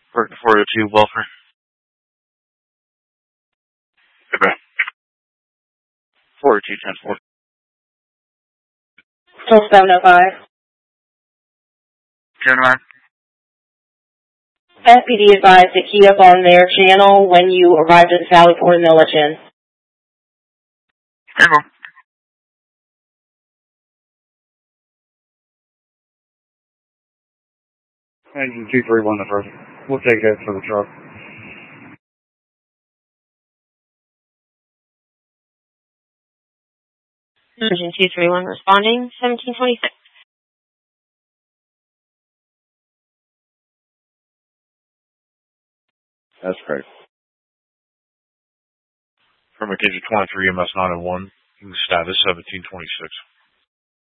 Working 402 welfare. Okay. 402 10-4. Still 705. Turn around. SPD advised to key up on their channel when you arrived at the Valley Port in Milliken. Hang on. Engine 231 the first. We'll take that for the truck. Engine 231 responding, 1726. That's correct. From Engine 23, MS 901. Status 1726.